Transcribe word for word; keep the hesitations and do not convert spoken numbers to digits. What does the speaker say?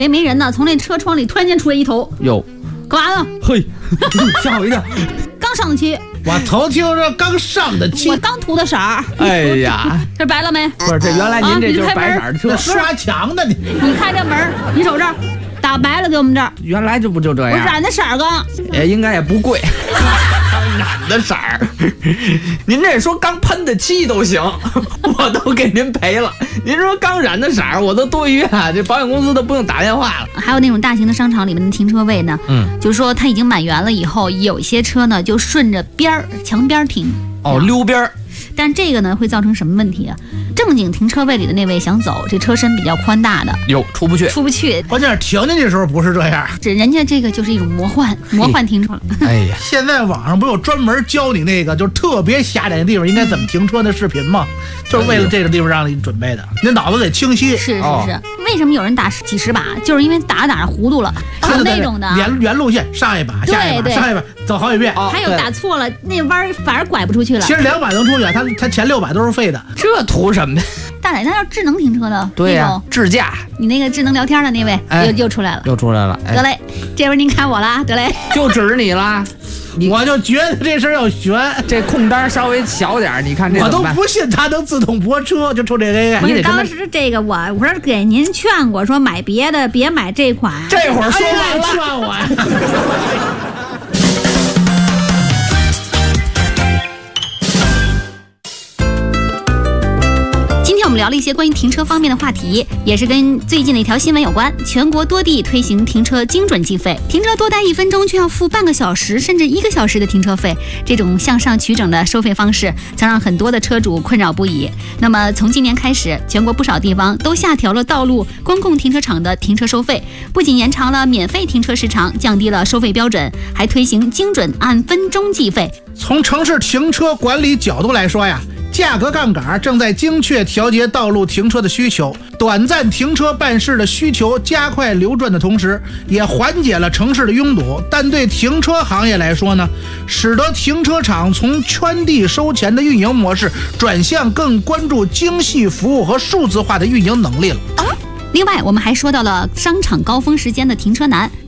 也没人呢，从那车窗里突然间出来一头， 哟， 干嘛呢？ 嘿，吓我一跳。 刚上的漆， 我头听说刚上的漆， 我刚涂的色儿。 哎呀， 这白了没？ 不是，这原来您这就是白色的车， 刷墙的你。 你看这门，你瞅这儿，打白了给我们这儿。 原来这不就这样？ 我染的色儿刚， 也应该也不贵。染的色儿，您这说刚喷的漆都行，我都给您赔了。您说刚染的色儿，我都多余啊，这保险公司都不用打电话了。 还有那种大型的商场里面的停车位呢，嗯，就是说它已经满员了以后，有一些车呢就顺着边儿墙边停， 哦，溜边儿。 但这个呢会造成什么问题啊？正经停车位里的那位想走，这车身比较宽大的， 哟，出不去， 出不去。 关键是停进去的时候不是这样， 这人家这个就是一种魔幻，魔幻停车。 哎呀， 现在网上不有专门教你那个就是特别狭窄的地方应该怎么停车的视频吗？就是为了这个地方让你准备的，你脑子得清晰。 是是是，哦、为什么有人打几十把？就是因为打着打着糊涂了，还有那种的原原路线上一把下一把上一把走好几遍， 哦、还有打错了那弯反而拐不出去了。 其实两把能出去，他他前六把都是废的， 这图什么的？ 大奶，那要智能停车的， 对呀、啊，智驾。 你那个智能聊天的那位、哎、又又出来了， 又出来了。 哎、得嘞，这回您看我了，得嘞， 就指着你了。 我就觉得这事儿要悬， 这空单稍微小点，你看这我都不信它能自动泊车，就冲这个。 你当时这个我我说给您劝过，说买别的，别买这款。 这会儿说完了， 劝我呀。 我们聊了一些关于停车方面的话题，也是跟最近的一条新闻有关。全国多地推行停车精准计费，停车多待一分钟却要付半个小时甚至一个小时的停车费，这种向上取整的收费方式曾让很多的车主困扰不已。那么从今年开始，全国不少地方都下调了道路公共停车场的停车收费，不仅延长了免费停车时长，降低了收费标准，还推行精准按分钟计费。 从城市停车管理角度来说呀，价格杠杆正在精确调节道路停车的需求，短暂停车办事的需求加快流转的同时，也缓解了城市的拥堵。但对停车行业来说呢，使得停车场从圈地收钱的运营模式转向更关注精细服务和数字化的运营能力了。 另外，我们还说到了商场高峰时间的停车难。